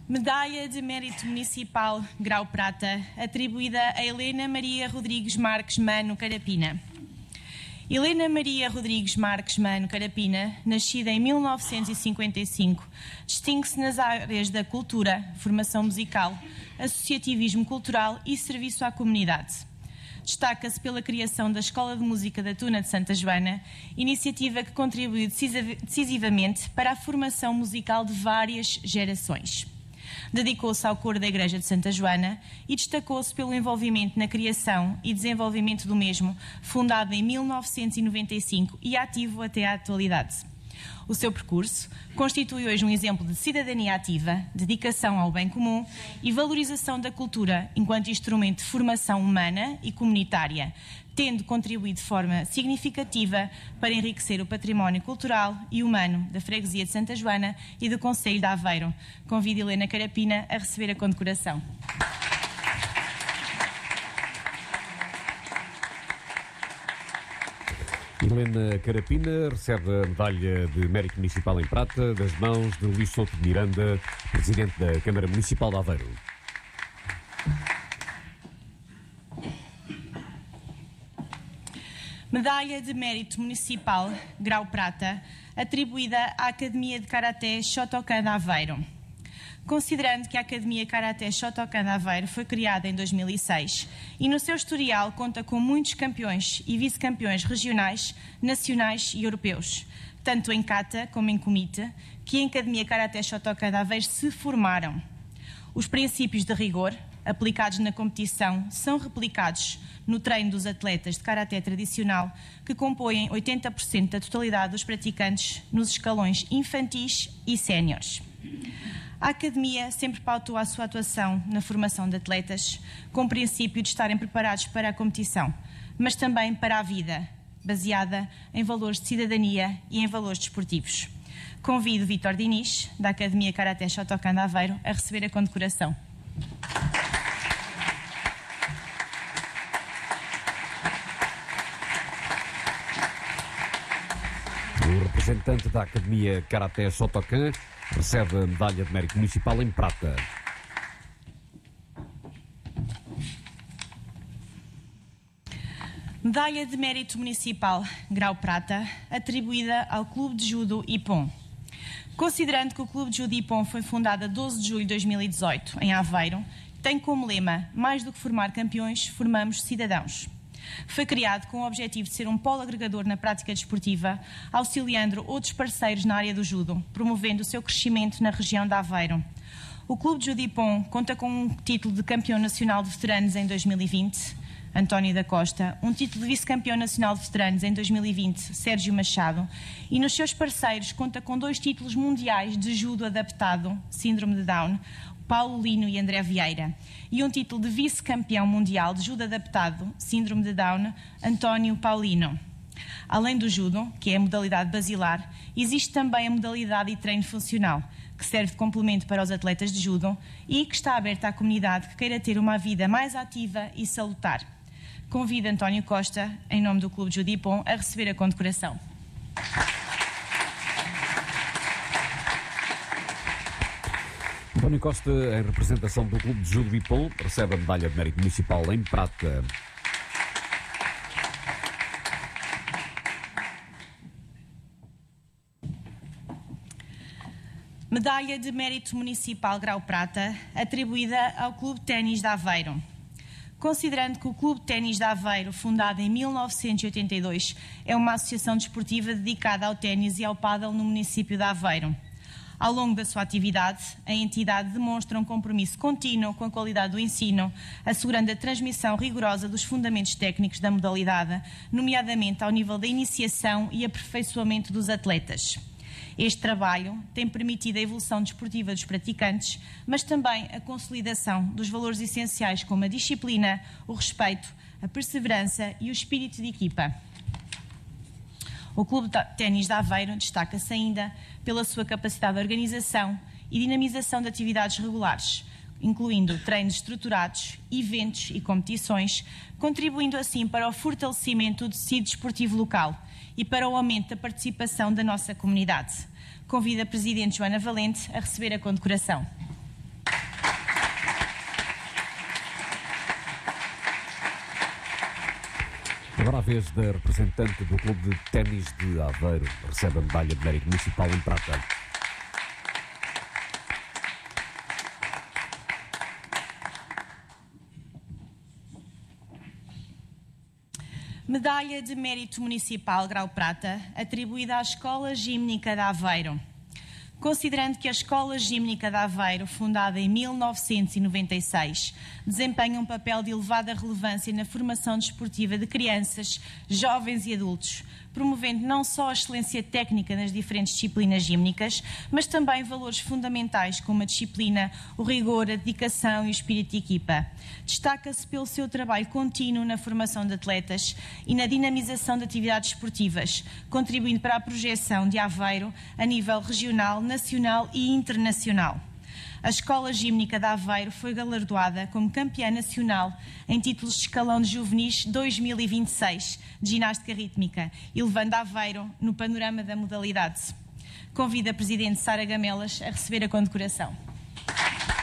Medalha de Mérito Municipal Grau Prata, atribuída a Helena Maria Rodrigues Marques Mano Carapina. Helena Maria Rodrigues Marques Mano Carapina, nascida em 1955, distingue-se nas áreas da cultura, formação musical, associativismo cultural e serviço à comunidade. Destaca-se pela criação da Escola de Música da Tuna de Santa Joana, iniciativa que contribuiu decisivamente para a formação musical de várias gerações. Dedicou-se ao coro da Igreja de Santa Joana e destacou-se pelo envolvimento na criação e desenvolvimento do mesmo, fundado em 1995 e ativo até à atualidade. O seu percurso constitui hoje um exemplo de cidadania ativa, dedicação ao bem comum e valorização da cultura enquanto instrumento de formação humana e comunitária, tendo contribuído de forma significativa para enriquecer o património cultural e humano da Freguesia de Santa Joana e do Concelho de Aveiro. Convido Helena Carapina a receber a condecoração. Helena Carapina recebe a Medalha de Mérito Municipal em Prata das mãos de Luís Souto de Miranda, Presidente da Câmara Municipal de Aveiro. Medalha de Mérito Municipal Grau Prata, atribuída à Academia de Karaté Shotokan de Aveiro. Considerando que a Academia Karaté Shotokan de Aveiro foi criada em 2006 e no seu historial conta com muitos campeões e vice-campeões regionais, nacionais e europeus, tanto em kata como em kumite, que a Academia Karaté Shotokan de Aveiro se formaram. Os princípios de rigor aplicados na competição são replicados no treino dos atletas de karaté tradicional, que compõem 80% da totalidade dos praticantes nos escalões infantis e séniores. A Academia sempre pautou a sua atuação na formação de atletas, com o princípio de estarem preparados para a competição, mas também para a vida, baseada em valores de cidadania e em valores desportivos. Convido Vítor Diniz, da Academia Karaté Shotokan de Aveiro, a receber a condecoração. O representante da Academia Karaté Shotokan recebe a Medalha de Mérito Municipal em Prata. Medalha de Mérito Municipal Grau Prata, atribuída ao Clube de Judo Ipon. Considerando que o Clube de Judo Ipon foi fundado a 12 de julho de 2018, em Aveiro, tem como lema: mais do que formar campeões, formamos cidadãos. Foi criado com o objetivo de ser um polo agregador na prática desportiva, auxiliando outros parceiros na área do judo, promovendo o seu crescimento na região de Aveiro. O Clube de Judo Ipon conta com um título de campeão nacional de veteranos em 2020, António da Costa, um título de vice-campeão nacional de veteranos em 2020, Sérgio Machado, e nos seus parceiros conta com 2 títulos mundiais de judo adaptado, Síndrome de Down, Paulo Lino e André Vieira, e um título de vice-campeão mundial de judo adaptado, Síndrome de Down, António Paulino. Além do judo, que é a modalidade basilar, existe também a modalidade e treino funcional, que serve de complemento para os atletas de judo e que está aberta à comunidade que queira ter uma vida mais ativa e salutar. Convido António Costa, em nome do Clube de Judo Ipon, a receber a condecoração. António Costa, em representação do Clube de Judo Ipon, recebe a Medalha de Mérito Municipal em Prata. Medalha de Mérito Municipal Grau Prata, atribuída ao Clube de Ténis de Aveiro. Considerando que o Clube de Ténis de Aveiro, fundado em 1982, é uma associação desportiva dedicada ao ténis e ao pádel no município de Aveiro. Ao longo da sua atividade, a entidade demonstra um compromisso contínuo com a qualidade do ensino, assegurando a transmissão rigorosa dos fundamentos técnicos da modalidade, nomeadamente ao nível da iniciação e aperfeiçoamento dos atletas. Este trabalho tem permitido a evolução desportiva dos praticantes, mas também a consolidação dos valores essenciais como a disciplina, o respeito, a perseverança e o espírito de equipa. O Clube de Ténis de Aveiro destaca-se ainda pela sua capacidade de organização e dinamização de atividades regulares, incluindo treinos estruturados, eventos e competições, contribuindo assim para o fortalecimento do tecido desportivo local e para o aumento da participação da nossa comunidade. Convido a Presidente Joana Valente a receber a condecoração. agora a vez da representante do Clube de Ténis de Aveiro. Recebe a medalha de mérito municipal em prata. Medalha de Mérito Municipal Grau Prata, atribuída à Escola Gímnica de Aveiro. Considerando que a Escola Gímnica de Aveiro, fundada em 1996, desempenha um papel de elevada relevância na formação desportiva de crianças, jovens e adultos, promovendo não só a excelência técnica nas diferentes disciplinas gímnicas, mas também valores fundamentais como a disciplina, o rigor, a dedicação e o espírito de equipa. Destaca-se pelo seu trabalho contínuo na formação de atletas e na dinamização de atividades esportivas, contribuindo para a projeção de Aveiro a nível regional, nacional e internacional. A Escola Gímnica de Aveiro foi galardoada como campeã nacional em títulos de escalão de juvenis 2026 de ginástica rítmica, elevando Aveiro no panorama da modalidade. Convido a Presidente Sara Gamelas a receber a condecoração.